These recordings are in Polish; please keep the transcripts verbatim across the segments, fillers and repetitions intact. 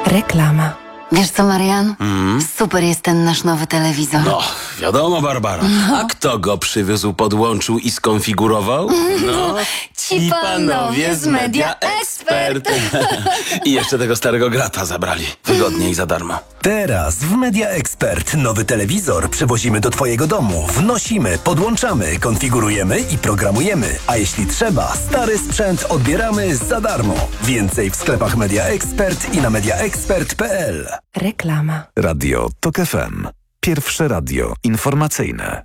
Reklama. Wiesz co, Marian? Mm. Super jest ten nasz nowy telewizor. No, wiadomo, Barbara. No. A kto go przywiózł, podłączył i skonfigurował? No, ci panowie z Media Expert. I jeszcze tego starego grata zabrali. Wygodnie i za darmo. Teraz w Media Expert nowy telewizor przywozimy do twojego domu. Wnosimy, podłączamy, konfigurujemy i programujemy. A jeśli trzeba, stary sprzęt odbieramy za darmo. Więcej w sklepach Media Expert i na media expert kropka p l. Reklama. Radio Tok F M. Pierwsze radio informacyjne.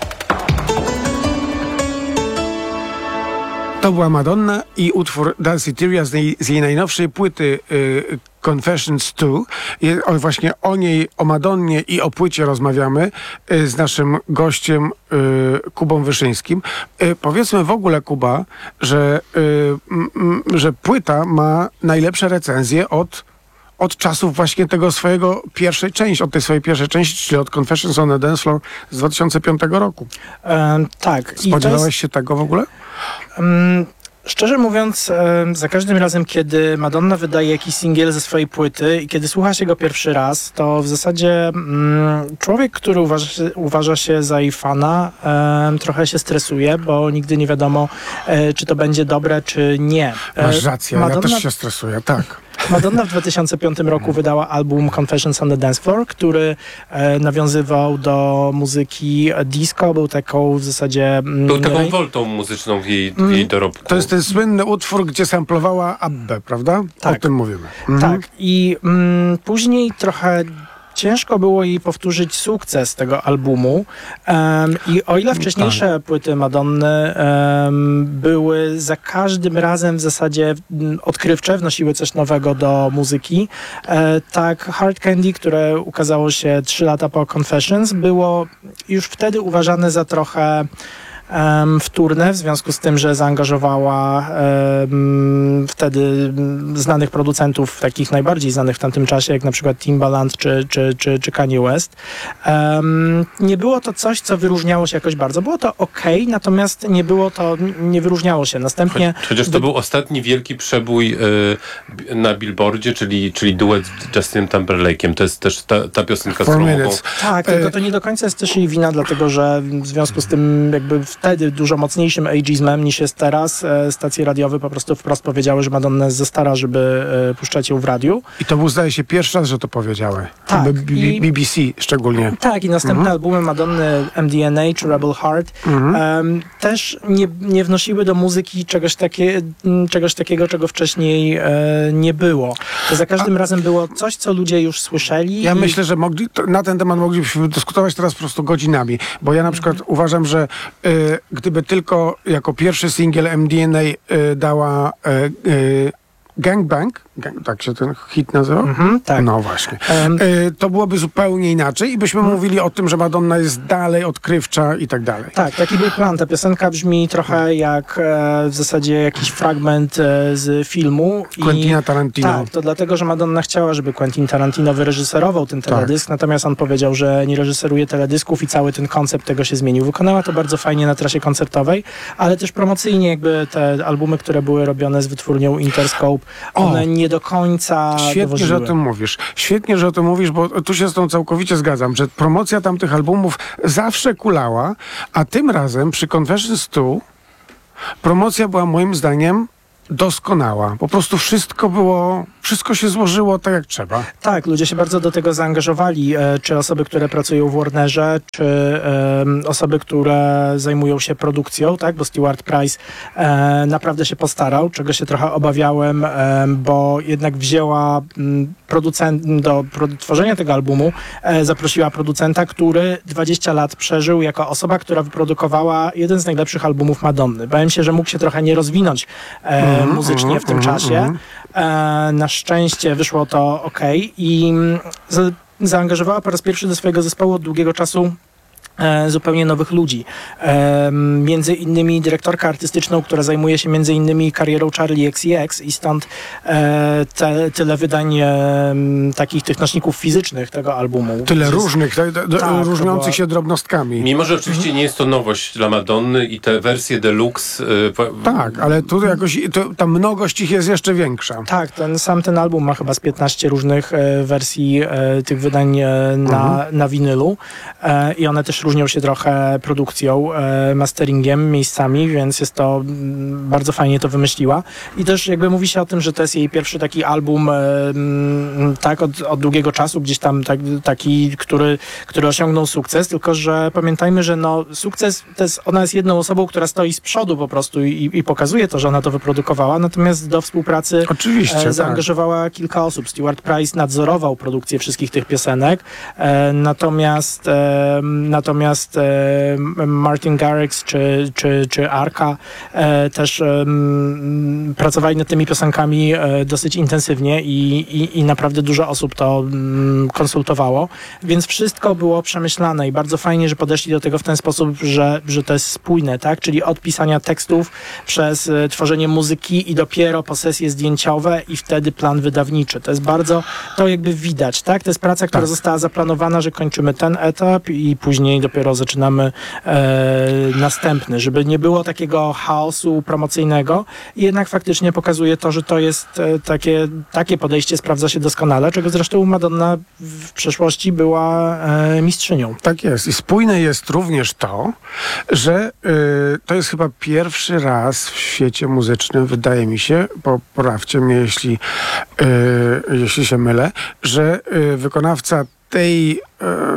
To była Madonna i utwór Danceteria z, jej- z jej najnowszej płyty y, Confessions two. Je, o, właśnie o niej, o Madonnie i o płycie rozmawiamy y, z naszym gościem y, Kubą Wyszyńskim. Y, powiedzmy w ogóle, Kuba, że, y, m, m, że płyta ma najlepsze recenzje od od czasów właśnie tego swojego pierwszej części, od tej swojej pierwszej części, czyli od Confessions on the Dance Floor z dwa tysiące piątego roku. Um, tak. Spodziewałeś jest, się tego w ogóle? Um, szczerze mówiąc, um, za każdym razem, kiedy Madonna wydaje jakiś singiel ze swojej płyty i kiedy słucha się go pierwszy raz, to w zasadzie um, człowiek, który uważa się, uważa się za jej fana, um, trochę się stresuje, bo nigdy nie wiadomo, um, czy to będzie dobre, czy nie. Masz rację, Madonna... ja też się stresuję, tak. Madonna w dwa tysiące piątym roku wydała album Confessions on the Dance Floor, który e, nawiązywał do muzyki disco, był taką w zasadzie... Mm, był taką rej... woltą muzyczną w jej, w jej dorobku. To jest ten słynny utwór, gdzie samplowała Abbę, prawda? Tak. O tym mówimy. Mhm. Tak. I mm, później trochę ciężko było jej powtórzyć sukces tego albumu. Um, I o ile wcześniejsze tak. płyty Madonny um, były za każdym razem w zasadzie um, odkrywcze, wnosiły coś nowego do muzyki, e, tak Hard Candy, które ukazało się trzy lata po Confessions, było już wtedy uważane za trochę Um, wtórne, w związku z tym, że zaangażowała um, wtedy znanych producentów, takich najbardziej znanych w tamtym czasie, jak na przykład Timbaland czy, czy, czy, czy Kanye West. Um, nie było to coś, co wyróżniało się jakoś bardzo. Było to okej, natomiast nie było to, nie wyróżniało się. Następnie... Choć, chociaż to wy... był ostatni wielki przebój y, na Billboardzie, czyli, czyli duet z Justinem Timberlake'em. To jest też ta, ta piosenka, z którą mogą... Tak, tylko to nie do końca jest też jej wina, dlatego że w związku z tym jakby wtedy dużo mocniejszym ageizmem niż jest teraz. Stacje radiowe po prostu wprost powiedziały, że Madonna jest za stara, żeby e, puszczać ją w radiu. I to był, zdaje się, pierwszy raz, że to powiedziały. Tak. B- B- B B C szczególnie. Tak, i następne mhm. albumy Madonny, M D N A czy Rebel Heart, mhm. um, też nie, nie wnosiły do muzyki czegoś, takie, czegoś takiego, czego wcześniej e, nie było. To za każdym A... razem było coś, co ludzie już słyszeli. Ja i... myślę, że mogli, to, na ten temat moglibyśmy dyskutować teraz po prostu godzinami, bo ja na przykład mhm. uważam, że y, gdyby tylko jako pierwszy singiel M D N A y, dała y, y, Gangbang, Gang, tak się ten hit nazywał? Mhm, tak. No właśnie. Um, y, to byłoby zupełnie inaczej i byśmy hmm. mówili o tym, że Madonna jest dalej odkrywcza i tak dalej. Tak, taki był plan. Ta piosenka brzmi trochę jak e, w zasadzie jakiś fragment e, z filmu. Quentina Tarantino. Tak, to dlatego, że Madonna chciała, żeby Quentin Tarantino wyreżyserował ten teledysk, tak. natomiast on powiedział, że nie reżyseruje teledysków i cały ten koncept tego się zmienił. Wykonała to bardzo fajnie na trasie koncertowej, ale też promocyjnie jakby te albumy, które były robione z wytwórnią Interscope, one o. nie do końca Świetnie, dowoziły. że o tym mówisz. Świetnie, że o tym mówisz, bo tu się z tą całkowicie zgadzam, że promocja tamtych albumów zawsze kulała, a tym razem przy Confessions two promocja była moim zdaniem doskonała. Po prostu wszystko było, wszystko się złożyło tak jak trzeba. Tak, ludzie się bardzo do tego zaangażowali. E, czy osoby, które pracują w Warnerze, czy e, osoby, które zajmują się produkcją, tak? Bo Stewart Price e, naprawdę się postarał, czego się trochę obawiałem, e, bo jednak wzięła m, producent do produ- tworzenia tego albumu, e, zaprosiła producenta, który dwadzieścia lat przeżył jako osoba, która wyprodukowała jeden z najlepszych albumów Madonny. Bałem się, że mógł się trochę nie rozwinąć e, mm, muzycznie mm, w tym mm, czasie. Mm. E, na szczęście wyszło to ok i za, zaangażowała po raz pierwszy do swojego zespołu od długiego czasu zupełnie nowych ludzi. Między innymi dyrektorka artystyczną, która zajmuje się między innymi karierą Charli X C X i stąd te, tyle wydań takich tych nośników fizycznych tego albumu. Tyle różnych, te, te, tak, różniących była... się drobnostkami. Mimo, że oczywiście nie jest to nowość dla Madonny i te wersje deluxe... Yy, tak, ale tu jakoś to, ta mnogość ich jest jeszcze większa. Tak, ten sam ten album ma chyba z piętnaście różnych e, wersji e, tych wydań e, na, mhm. na winylu e, i one też różnią się trochę produkcją, e, masteringiem, miejscami, więc jest to m, bardzo fajnie to wymyśliła. I też jakby mówi się o tym, że to jest jej pierwszy taki album e, m, tak od, od długiego czasu, gdzieś tam tak, taki, który, który osiągnął sukces, tylko że pamiętajmy, że no sukces, to jest, ona jest jedną osobą, która stoi z przodu po prostu i, i pokazuje to, że ona to wyprodukowała, natomiast do współpracy Oczywiście, e, zaangażowała tak. kilka osób. Stewart Price nadzorował produkcję wszystkich tych piosenek, e, natomiast e, natomiast e, Martin Garrix czy, czy, czy Arka e, też e, pracowali nad tymi piosenkami e, dosyć intensywnie i, i, i naprawdę dużo osób to m, konsultowało, więc wszystko było przemyślane i bardzo fajnie, że podeszli do tego w ten sposób, że, że to jest spójne, tak? Czyli od pisania tekstów przez e, tworzenie muzyki i dopiero po sesje zdjęciowe i wtedy plan wydawniczy. To jest bardzo, to jakby widać, tak? To jest praca, która tak. została zaplanowana, że kończymy ten etap i później dopiero zaczynamy e, następny, żeby nie było takiego chaosu promocyjnego i jednak faktycznie pokazuje to, że to jest e, takie, takie podejście sprawdza się doskonale, czego zresztą Madonna w przeszłości była e, mistrzynią. Tak jest. I spójne jest również to, że y, to jest chyba pierwszy raz w świecie muzycznym, wydaje mi się, poprawcie mnie, jeśli, y, jeśli się mylę, że y, wykonawca tej y,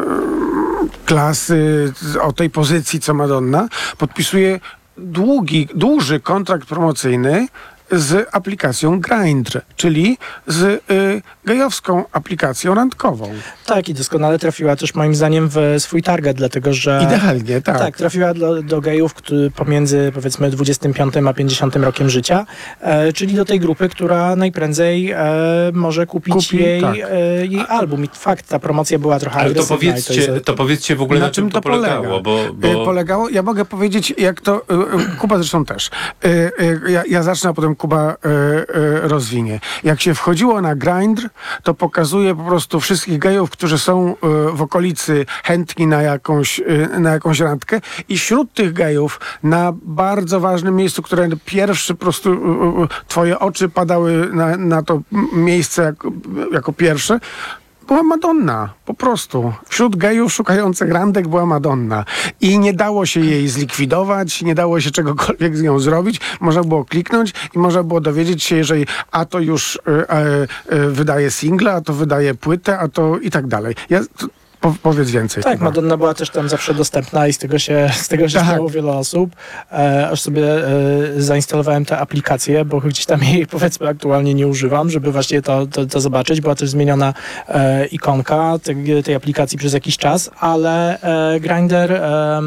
klasy, o tej pozycji co Madonna, podpisuje długi, duży kontrakt promocyjny z aplikacją Grindr, czyli z y, gejowską aplikacją randkową. Tak, i doskonale trafiła też moim zdaniem w swój target, dlatego że... Idealnie, tak. Tak, trafiła do, do gejów który pomiędzy powiedzmy dwudziestym piątym a pięćdziesiątym rokiem życia, e, czyli do tej grupy, która najprędzej e, może kupić Kupi, jej, tak. e, jej album. I fakt, ta promocja była trochę Ale agresywna. to powiedzcie, to, jest... to powiedzcie w ogóle na, na czym to polegało. Polega? Bo, bo... Polegało, ja mogę powiedzieć, jak to... Kuba zresztą też. Ja, ja zacznę, a potem Kuba y, y, rozwinie. Jak się wchodziło na Grindr, to pokazuje po prostu wszystkich gejów, którzy są y, w okolicy chętni na jakąś, y, na jakąś randkę i wśród tych gejów na bardzo ważnym miejscu, które pierwszy po prostu y, y, twoje oczy padały na, na to miejsce jako, jako pierwsze, była Madonna, po prostu. Wśród gejów szukających randek była Madonna. I nie dało się jej zlikwidować, nie dało się czegokolwiek z nią zrobić. Można było kliknąć i można było dowiedzieć się, jeżeli a to już y, y, y, wydaje singla, a to wydaje płytę, a to i tak dalej. Ja, to, Po, powiedz więcej. Tak, chyba. Madonna była też tam zawsze dostępna i z tego się, z tego się tak. stało wiele osób. E, aż sobie e, zainstalowałem tę aplikację, bo gdzieś tam jej powiedzmy aktualnie nie używam, żeby właśnie to, to, to zobaczyć. Była też zmieniona e, ikonka tej, tej aplikacji przez jakiś czas, ale e, Grindr e,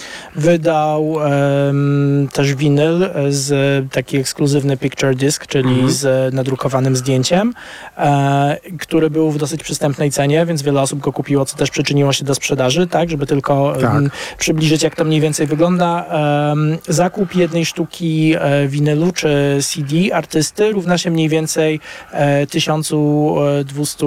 wydał e, też winyl z taki ekskluzywny picture disc, czyli mhm. z nadrukowanym zdjęciem, e, który był w dosyć przystępnej cenie, więc wiele osób go kupiło, co też przyczyniło się do sprzedaży, tak, żeby tylko tak. um, przybliżyć, jak to mniej więcej wygląda. Um, zakup jednej sztuki e, winylu czy C D artysty równa się mniej więcej e, tysiąc dwieście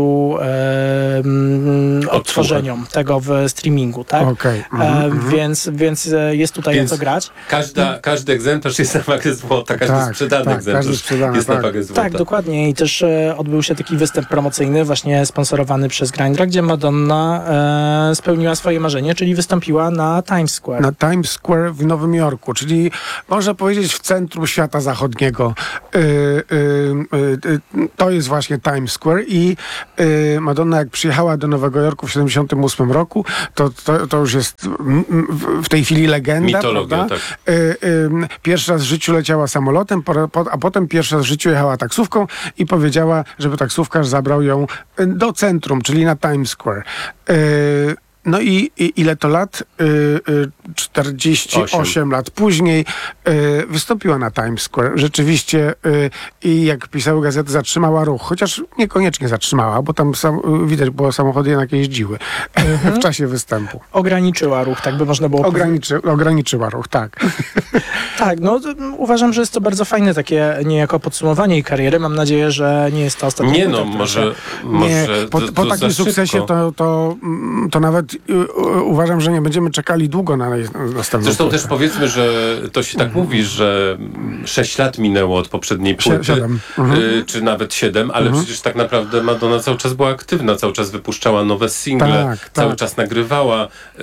e, um, odtworzeniom tego w streamingu, tak? Okay. Mm, e, mm. Więc, więc jest tutaj więc o co grać. Każda, każdy egzemplarz jest na wagę złota, każdy tak, sprzedany tak, egzemplarz każdy sprzedany, jest tak. na wagę złota. Tak, dokładnie. I też e, odbył się taki występ promocyjny, właśnie sponsorowany przez Grindra, gdzie Madonna E, spełniła swoje marzenie, czyli wystąpiła na Times Square. Na Times Square w Nowym Jorku, czyli można powiedzieć w centrum świata zachodniego. E, e, e, to jest właśnie Times Square i e, Madonna jak przyjechała do Nowego Jorku w siedemdziesiątym ósmym roku, to, to, to już jest w, w tej chwili legenda. Mitologia, tak. E, e, pierwszy raz w życiu leciała samolotem, po, po, a potem pierwszy raz w życiu jechała taksówką i powiedziała, żeby taksówkarz zabrał ją do centrum, czyli na Times Square. no i, i ile to lat? Y, y, czterdzieści osiem Osiem. lat później y, wystąpiła na Times Square. Rzeczywiście y, i jak pisały gazety, zatrzymała ruch. Chociaż niekoniecznie zatrzymała, bo tam sam, widać było, samochody jednak jeździły w czasie występu. Ograniczyła ruch, tak by można było powiedzieć. Ograniczy, ograniczyła ruch, tak. Tak, no to, m, uważam, że jest to bardzo fajne takie niejako podsumowanie jej kariery. Mam nadzieję, że nie jest to ostatnia Nie płyta, no, która może, się- może Nie, po, to, po to takim za szybko. sukcesie to, to, mm, to nawet y, y, uważam, że nie będziemy czekali długo na następną Zresztą płytę. też powiedzmy, że to się tak mówi, że sześć lat minęło od poprzedniej płyty, siedem. Mhm. y, czy nawet siedem, ale przecież tak naprawdę Madonna cały czas była aktywna, cały czas wypuszczała nowe single, Tak, cały tak. czas nagrywała, y,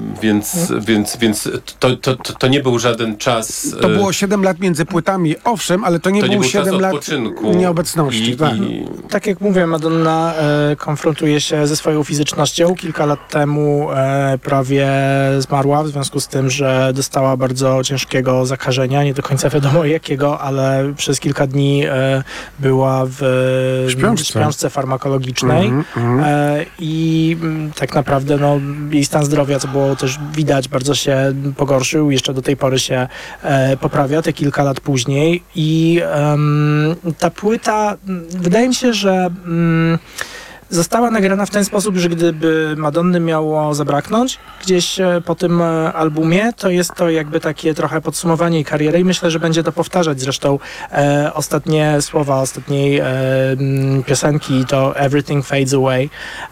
więc, więc, więc to, to, to, to nie był żaden czas... To y, było siedem lat między płytami, owszem, ale to nie to nie było był czas siedem lat odpoczynku. nieobecności. I, tak. i, Tak jak mówię, Madonna e, konfrontuje się ze swoją fizycznością. Kilka lat temu e, prawie zmarła w związku z tym, że dostała bardzo ciężkiego zakażenia, nie do końca wiadomo jakiego, ale przez kilka dni e, była w Śpiączce. śpiączce farmakologicznej Mhm, mhm. e, i mm, tak naprawdę no, jej stan zdrowia, co było też widać, bardzo się pogorszył. Jeszcze do tej pory się e, poprawia, te kilka lat później i em, ta płyta, m, wydaje mi się, że mm, została nagrana w ten sposób, że gdyby Madonny miało zabraknąć gdzieś e, po tym e, albumie, to jest to jakby takie trochę podsumowanie jej kariery i myślę, że będzie to powtarzać. Zresztą e, ostatnie słowa ostatniej e, m, piosenki to Everything Fades Away,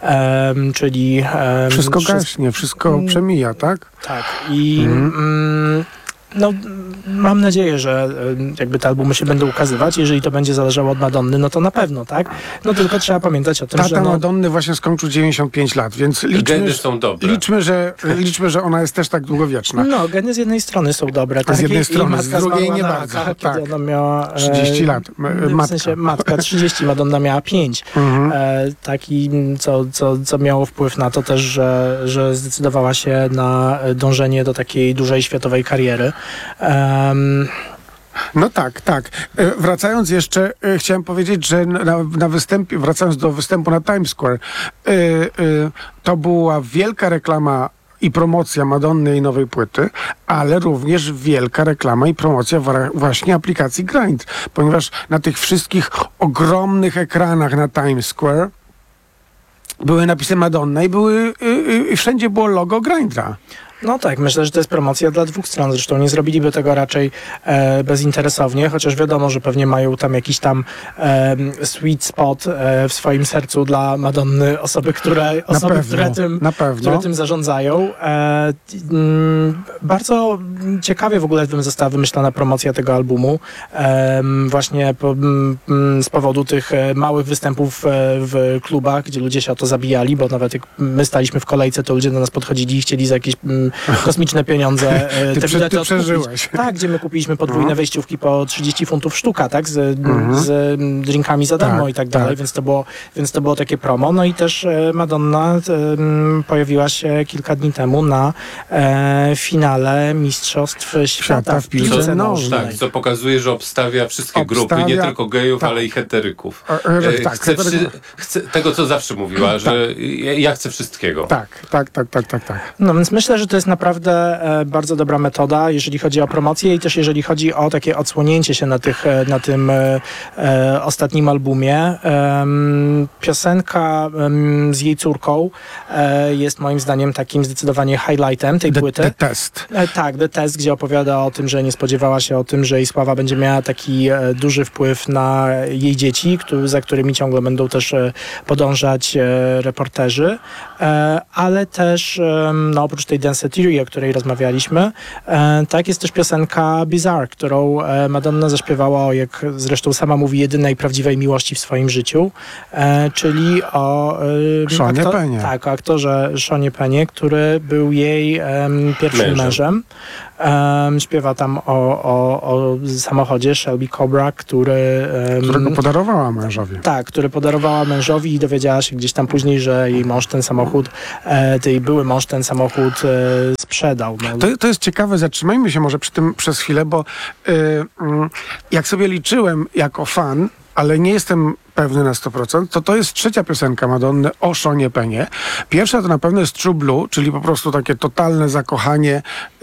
e, czyli... E, Wszystko wszystko- gaśnie, wszystko Mm. przemija, tak? Tak. I mm, no, mam nadzieję, że y, jakby te albumy się będą ukazywać. Jeżeli to będzie zależało od Madonny, no to na pewno, tak? No tylko trzeba pamiętać o tym, Tata że no, Madonny właśnie skończył dziewięćdziesiąt pięć lat, więc liczmy, Geny są dobre. liczmy, że, liczmy, że ona jest też tak długowieczna. no, geny z jednej strony są dobre, tak? jednej I- strony, i z matka drugiej zmarła nie na bardzo, raka, tak. Kiedy ona miała... e, trzydzieści lat. M- W matka. sensie matka trzydzieści, Madonna miała pięć. Mhm. E, taki, co, co, co miało wpływ na to też, że, że zdecydowała się na dążenie do takiej dużej światowej kariery. Em, No tak, tak. E, Wracając jeszcze, e, chciałem powiedzieć, że na, na występie, wracając do występu na Times Square, e, e, to była wielka reklama i promocja Madonny i nowej płyty, ale również wielka reklama i promocja wa- właśnie aplikacji Grindr, ponieważ na tych wszystkich ogromnych ekranach na Times Square były napisy Madonna i były, y, y, wszędzie było logo Grindra. No tak, myślę, że to jest promocja dla dwóch stron. Zresztą nie zrobiliby tego raczej e, bezinteresownie, chociaż wiadomo, że pewnie mają tam jakiś tam e, sweet spot e, w swoim sercu dla Madonny, osoby, które, osoby, pewno, które, tym, na pewno. które tym zarządzają. E, mm, bardzo ciekawie w ogóle została wymyślona promocja tego albumu. E, właśnie po, mm, z powodu tych e, małych występów e, w klubach, gdzie ludzie się o to zabijali, bo nawet jak my staliśmy w kolejce, to ludzie do nas podchodzili i chcieli za jakieś mm, kosmiczne pieniądze e, Ty te prze- bilety ty odkupić. przeżyłeś. Tak, gdzie my kupiliśmy podwójne Mhm. wejściówki po trzydzieści funtów sztuka, tak, z, Mhm. z mm, drinkami za darmo Tak, i tak dalej, tak. więc to było, więc to było takie promo. No i też e, Madonna e, m, pojawiła się kilka dni temu na e, finale Mistrzostw Świata w piłce piłce nożnej. nożnej. Tak, co pokazuje, że obstawia wszystkie grupy, nie Obstawia- tylko gejów, tak. ale i heteryków. E, e, E, tak, chce, heteryków. wszy- chce tego, co zawsze mówiła, że ja, ja chcę wszystkiego. Tak, tak, tak, tak, tak, tak. No więc myślę, że to jest naprawdę e, bardzo dobra metoda, jeżeli chodzi o promocję i też jeżeli chodzi o takie odsłonięcie się na, tych, e, na tym e, e, ostatnim albumie. Em, piosenka em, z jej córką e, jest moim zdaniem takim zdecydowanie highlightem tej The, płyty. the test. E, Tak, The Test, gdzie opowiada o tym, że nie spodziewała się o tym, że jej sława będzie miała taki e, duży wpływ na jej dzieci, którzy, za którymi ciągle będą też e, podążać e, reporterzy, e, ale też e, no, oprócz tej Danceteria, o której rozmawialiśmy, e, tak jest też piosenka Bizarre, którą e, Madonna zaśpiewała, jak zresztą sama mówi, jedynej prawdziwej miłości w swoim życiu, e, czyli o e, Seanie aktor- Pennie. tak, o aktorze Seanie Pennie, który był jej em, pierwszym Mężem. mężem. Em, śpiewa tam o, o, o samochodzie Shelby Cobra, który... em, Którego podarowała mężowi. tak, który podarowała mężowi i dowiedziała się gdzieś tam później, że jej mąż ten samochód, e, jej były mąż ten samochód e, sprzedał. No. To, to jest ciekawe, zatrzymajmy się może przy tym przez chwilę, bo y, mm, jak sobie liczyłem jako fan, ale nie jestem pewny na sto procent, to to jest trzecia piosenka Madonny o Seanie Pennie. Pierwsza to na pewno jest True Blue, czyli po prostu takie totalne zakochanie. Yy,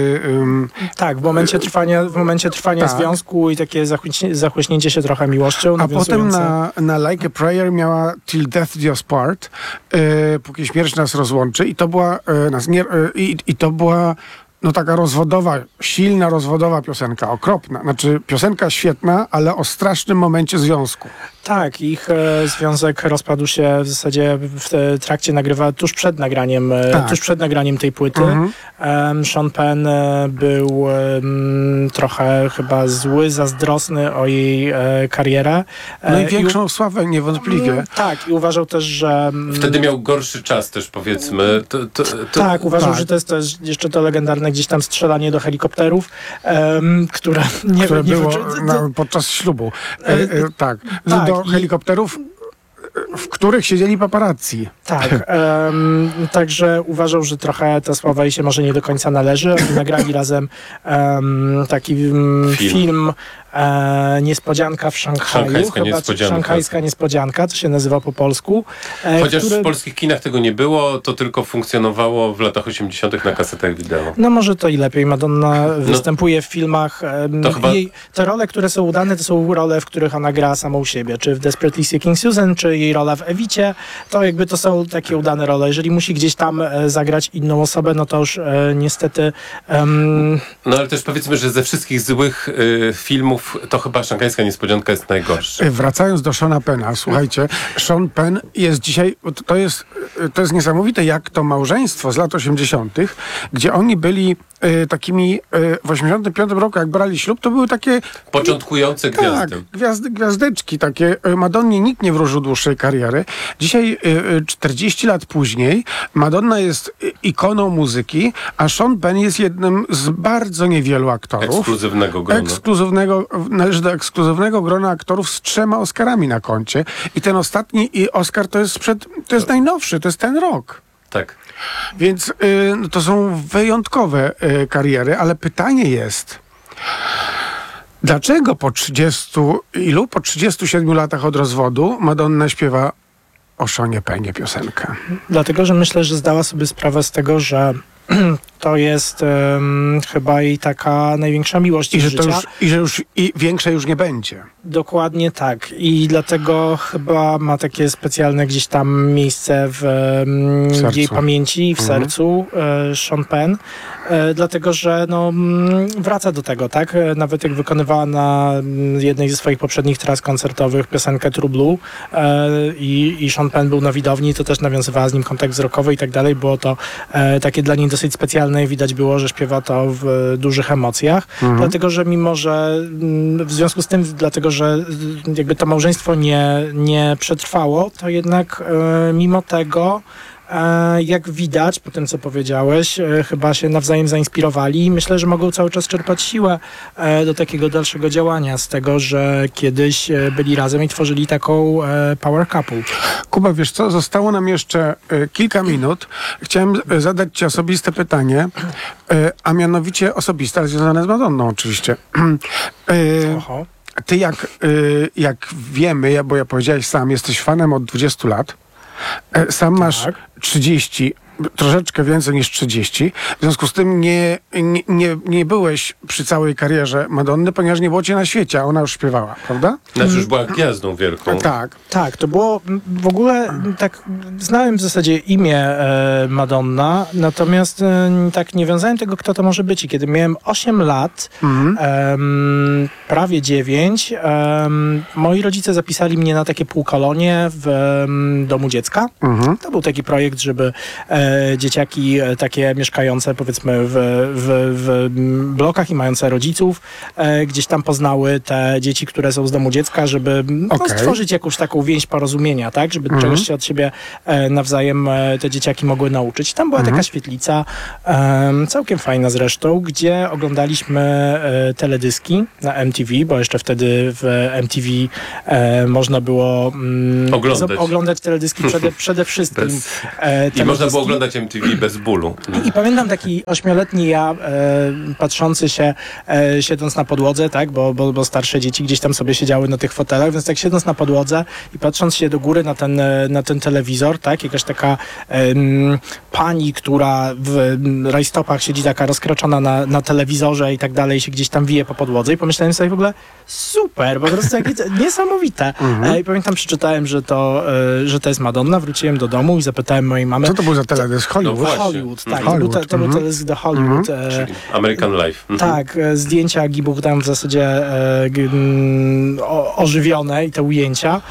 yy, tak, w momencie trwania, w momencie trwania tak. związku i takie zachłyśnie, zachłyśnięcie się trochę miłością. A potem na, na Like a Prayer miała Till Death Do Us Part, yy, póki śmierć nas rozłączy i to była, yy, nas nie, yy, i, i to była no taka rozwodowa, silna rozwodowa piosenka, okropna. Znaczy piosenka świetna, ale o strasznym momencie związku. Tak, ich e, związek rozpadł się w zasadzie w e, trakcie nagrywa tuż przed nagraniem, e, tak. tuż przed nagraniem tej płyty. Mhm. Um, Sean Penn e, był um, trochę chyba zły, zazdrosny o jej e, karierę. E, No i większą i, sławę niewątpliwie. Mm, tak, i uważał też, że... Wtedy miał gorszy czas też, powiedzmy. To, to, to, tak, uważał, tak. że to jest, to jest jeszcze to legendarne gdzieś tam strzelanie do helikopterów, um, które nie, które nie było wy... na, podczas ślubu. E, e, tak. tak. Do I... helikopterów, w których siedzieli paparazzi. Tak, um, także uważał, że trochę ta sława jej się może nie do końca należy. Oni nagrali razem um, taki um, film, film e, Niespodzianka w Szanghaju. Szanghajska chyba, niespodzianka. Szanghajska Niespodzianka, to się nazywa po polsku. E, Chociaż który... w polskich kinach tego nie było, to tylko funkcjonowało w latach osiemdziesiątych na kasetach wideo. No może to i lepiej. Madonna no, występuje w filmach. Um, to chyba... jej, te role, które są udane, to są role, w których ona gra samą siebie. Czy w Desperately Seeking Susan, czy jej rola w Evicie, to jakby to są takie udane role. Jeżeli musi gdzieś tam e, zagrać inną osobę, no to już e, niestety... Um... No ale też powiedzmy, że ze wszystkich złych y, filmów to chyba Szanghajska Niespodzianka jest najgorsza. Wracając do Seana Penna, słuchajcie, Sean Penn jest dzisiaj, to jest, to jest niesamowite, jak to małżeństwo z lat osiemdziesiątych, gdzie oni byli y, takimi y, w osiemdziesiątym piątym roku, jak brali ślub, to były takie... Początkujące gwiazdy. Tak, gwiazdy, gwiazdeczki takie. Madonnie nikt nie wróżył dłuższej kariery. Dzisiaj, y, czterdzieści lat później, Madonna jest ikoną muzyki, a Sean Penn jest jednym z bardzo niewielu aktorów. Ekskluzywnego grona. Ekskluzywnego, należy do ekskluzywnego grona aktorów z trzema Oscarami na koncie. I ten ostatni i Oscar to jest sprzed, to jest najnowszy, to jest ten rok. Tak. Więc y, no to są wyjątkowe y, kariery, ale pytanie jest, dlaczego po trzydziestu ilu? Po trzydziestu siedmiu latach od rozwodu Madonna śpiewa o Seanie Pennie piosenkę? Dlatego, że myślę, że zdała sobie sprawę z tego, że to jest um, chyba jej taka największa miłość I że, życia. to już, I że już i większej już nie będzie. Dokładnie tak. I dlatego chyba ma takie specjalne gdzieś tam miejsce w, w jej pamięci, w mhm. sercu e, Sean Penn. E, dlatego, że no, wraca do tego, tak? Nawet jak wykonywała na jednej ze swoich poprzednich tras koncertowych piosenkę True Blue e, i, i Sean Penn był na widowni, to też nawiązywała z nim kontakt wzrokowy i tak dalej. Było to e, takie dla niej dosyć specjalne i widać było, że śpiewa to w dużych emocjach. Mhm. Dlatego, że mimo, że w związku z tym, dlatego, że jakby to małżeństwo nie, nie przetrwało, to jednak e, mimo tego e, jak widać po tym, co powiedziałeś, e, chyba się nawzajem zainspirowali i myślę, że mogą cały czas czerpać siłę e, do takiego dalszego działania z tego, że kiedyś e, byli razem i tworzyli taką e, power couple. Kuba, wiesz co, zostało nam jeszcze e, kilka minut. Chciałem e, zadać ci osobiste pytanie, e, a mianowicie osobiste, ale związane z Madonną oczywiście. e, Oho. Ty jak, y, jak wiemy, ja, bo ja powiedziałeś sam, jesteś fanem od dwudziestu lat, e, sam tak. masz trzydzieści, troszeczkę więcej niż trzydzieści, w związku z tym nie, nie, nie, nie byłeś przy całej karierze Madonny, ponieważ nie było cię na świecie, a ona już śpiewała, prawda? Znaczy już była gwiazdą wielką. Tak. Tak, to było w ogóle tak, znałem w zasadzie imię e, Madonna, natomiast e, tak nie wiązałem tego, kto to może być. I kiedy miałem osiem lat, mhm. e, prawie dziewięć, e, moi rodzice zapisali mnie na takie półkolonie w e, domu dziecka. Mhm. To był taki projekt, żeby e, dzieciaki e, takie mieszkające powiedzmy w, w, w blokach i mające rodziców, e, gdzieś tam poznały te dzieci, które są z domu dziecka, żeby no, okay. stworzyć jakąś taką więź porozumienia, tak? Żeby mm-hmm. czegoś się od siebie e, nawzajem e, te dzieciaki mogły nauczyć. Tam była mm-hmm. taka świetlica, e, całkiem fajna zresztą, gdzie oglądaliśmy e, teledyski na M T V, bo jeszcze wtedy w M T V e, można było mm, oglądać. z, oglądać teledyski przede, przede wszystkim. Bez... E, I można było oglądać oglądać M T V bez bólu. I pamiętam taki ośmioletni ja, e, patrzący się, e, siedząc na podłodze, tak, bo, bo, bo starsze dzieci gdzieś tam sobie siedziały na tych fotelach, więc tak siedząc na podłodze i patrząc się do góry na ten, na ten telewizor, tak, jakaś taka em, pani, która w rajstopach siedzi taka rozkroczona na, na telewizorze i tak dalej, się gdzieś tam wije po podłodze i pomyślałem sobie w ogóle super, po prostu jakie niesamowite. Mhm. E, I pamiętam, przeczytałem, że to, e, że to jest Madonna, wróciłem do domu i zapytałem mojej mamy. Co to był za teledysk? Hollywood? No właśnie. Hollywood, tak. Hollywood. To, to był Mhm. teledysk do Hollywood. Mhm. E, Czyli American Life. Mhm. tak, e, zdjęcia Gibuch tam w zasadzie e, g, m, o, ożywione i te ujęcia.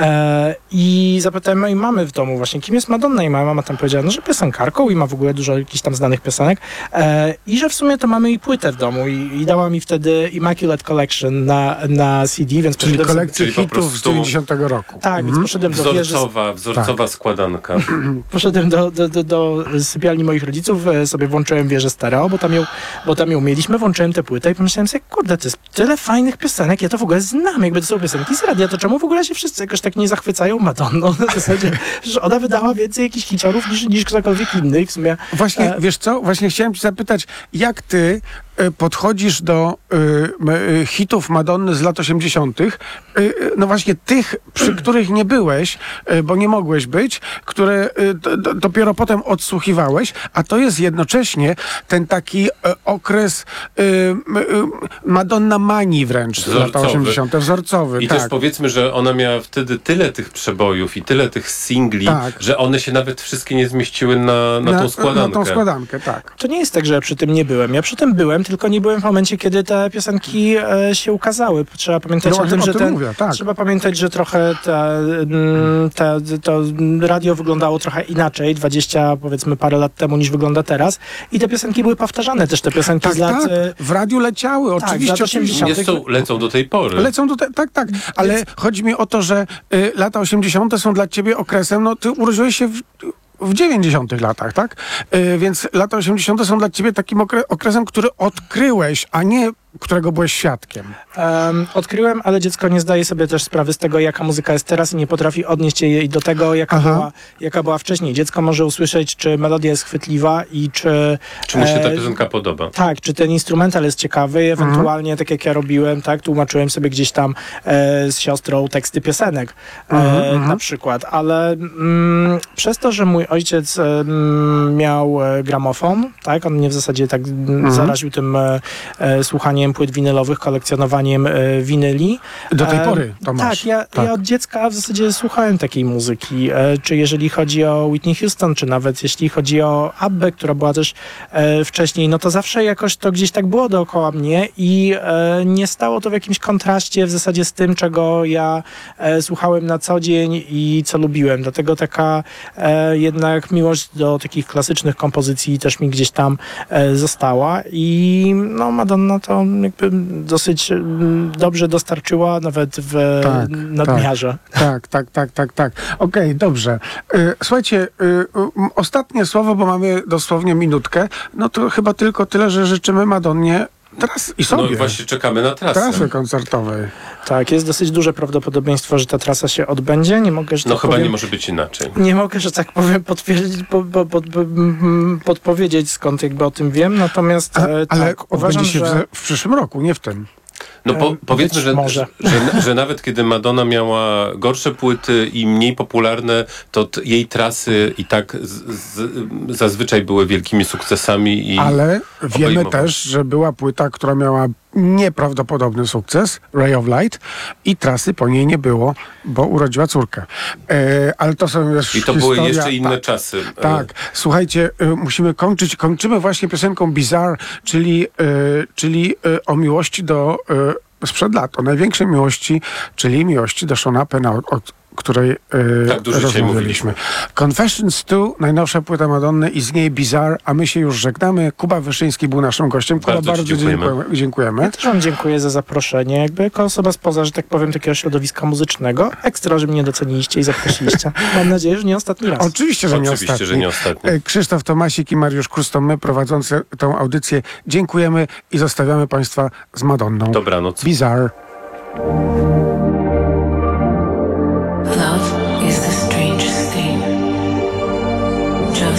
E, I zapytałem mojej mamy w domu właśnie, kim jest Madonna, i moja mama tam powiedziała, no, że piosenkarką i ma w ogóle dużo jakichś tam znanych piosenek. E, I że w sumie to mamy jej płytę w domu i, i dała mi wtedy Immaculate Collection na, na C D, więc Czyli poszedłem kolekcję Czyli po hitów z prostu- dziewięćdziesiątego roku. tak, więc poszedłem do wieży. Wzorcowa, wzorcowa składanka. Poszedłem do, do, do, do sypialni moich rodziców, e, sobie włączyłem wieżę stereo, bo tam ją, bo tam ją mieliśmy, włączyłem tę płytę i pomyślałem sobie, kurde, to jest tyle fajnych piosenek, ja to w ogóle znam, jakby to są piosenki z radia, to czemu w ogóle się wszyscy jakoś tak nie zachwycają Madonną? W zasadzie, że ona wydała więcej jakichś hiciorów niż, niż ktokolwiek inny i w sumie... Właśnie, E, wiesz co? Właśnie chciałem ci zapytać, jak ty e, podchodzisz do e, m, e, hitów Madonny z lat osiemdziesiątych, e, e, no właśnie tych, przy których nie byłeś, e, bo nie mogłeś być, które e, do, do, dopiero potem odsłuchiwałeś, a to jest jednocześnie ten taki e, okres e, m, e, Madonna manii wręcz, Wzorcowy. lata osiemdziesiąte, wzorcowy. I tak. też powiedzmy, że ona miała wtedy tyle tych przebojów i tyle tych singli, Tak. że one się nawet wszystkie nie zmieściły na, na, tą składankę. Na tą składankę, tak. To nie jest tak, że ja przy tym nie byłem. Ja przy tym byłem, tylko nie byłem w momencie, kiedy te piosenki e, się ukazały. Trzeba pamiętać No, o tym, o że tym ten, mówię, tak. trzeba pamiętać, że trochę ta, mm, ta, to radio wyglądało trochę inaczej, dwadzieścia powiedzmy parę lat temu, niż wygląda teraz. I te piosenki były powtarzane też, te piosenki Tak, z lat... tak. e, W radiu leciały, tak, oczywiście. lat oczywiście. Nie są, lecą do tej pory. Lecą do te, tak, tak, ale chodzi mi o to, że y, lata osiemdziesiąte są dla ciebie okresem, no ty urodziłeś się w, w dziewięćdziesiątych latach, tak? Y, więc lata osiemdziesiąte są dla ciebie takim okre, okresem, który odkryłeś, a nie którego byłeś świadkiem. Um, odkryłem, ale dziecko nie zdaje sobie też sprawy z tego, jaka muzyka jest teraz i nie potrafi odnieść jej do tego, jaka, Aha. była, jaka była wcześniej. Dziecko może usłyszeć, czy melodia jest chwytliwa i czy... Czy mu się ta e, piosenka podoba? Tak, czy ten instrumental jest ciekawy, ewentualnie, tak jak ja robiłem, tak, tłumaczyłem sobie gdzieś tam e, z siostrą teksty piosenek, e, Mhm, na przykład, ale mm, przez to, że mój ojciec mm, miał e, gramofon, tak, on mnie w zasadzie tak mm, zaraził tym e, e, słuchaniem płyt winylowych, kolekcjonowaniem e, winyli. Do tej E, pory to masz. Tak, ja, Tak. ja od dziecka w zasadzie słuchałem takiej muzyki, e, czy jeżeli chodzi o Whitney Houston, czy nawet jeśli chodzi o Abbę, która była też e, wcześniej, no to zawsze jakoś to gdzieś tak było dookoła mnie i e, nie stało to w jakimś kontraście w zasadzie z tym, czego ja e, słuchałem na co dzień i co lubiłem. Dlatego taka e, jednak miłość do takich klasycznych kompozycji też mi gdzieś tam e, została i no Madonna to jakby dosyć mm, dobrze dostarczyła nawet w Tak, nadmiarze. Tak, tak, tak, tak, tak. Okej, dobrze. Y, Słuchajcie, y, y, ostatnie słowo, bo mamy dosłownie minutkę. No to chyba tylko tyle, że życzymy Madonnie teraz i sobie. No i właśnie czekamy na trasę. Trasy koncertowej. Tak, jest dosyć duże prawdopodobieństwo, że ta trasa się odbędzie. Nie mogę, że No tak chyba powiem, nie może być inaczej. nie mogę, że tak powiem, potwierdzić, po, po, po, po, mm, podpowiedzieć, skąd jakby o tym wiem, natomiast A, e, ale tak, odbędzie uważam, się że... w, w przyszłym roku, nie w tym. No po, E, powiedzmy, być że, może. że, że nawet kiedy Madonna miała gorsze płyty i mniej popularne, to t- jej trasy i tak z, z, zazwyczaj były wielkimi sukcesami. I Ale wiemy obejmowały. też, że była płyta, która miała nieprawdopodobny sukces, Ray of Light, i trasy po niej nie było, bo urodziła córkę. E, ale to są już I to były historia, jeszcze inne tak. czasy. Tak, słuchajcie, y, musimy kończyć. Kończymy właśnie piosenką Bizarre, czyli, y, czyli y, o miłości do y, sprzed lat, o największej miłości, czyli miłości do Shona Penna, o, o której y, Tak dużo dzisiaj rozmawialiśmy. Confessions two, najnowsza płyta Madonny i z niej Bizarre, a my się już żegnamy. Kuba Wyszyński był naszym gościem. Kuba, Bardzo ci bardzo dziękujemy. dziękujemy. dziękujemy. Ja też wam dziękuję za zaproszenie. Jakby jako osoba spoza, że tak powiem, takiego środowiska muzycznego. Ekstra, że mnie doceniliście i zaprosiliście. Mam nadzieję, że nie ostatni raz. Oczywiście, że nie Oczywiście, ostatni. że nie ostatni. E, Krzysztof Tomasik i Mariusz Krus to my prowadzący tą audycję. Dziękujemy i zostawiamy Państwa z Madonną. Dobranoc. Bizarre.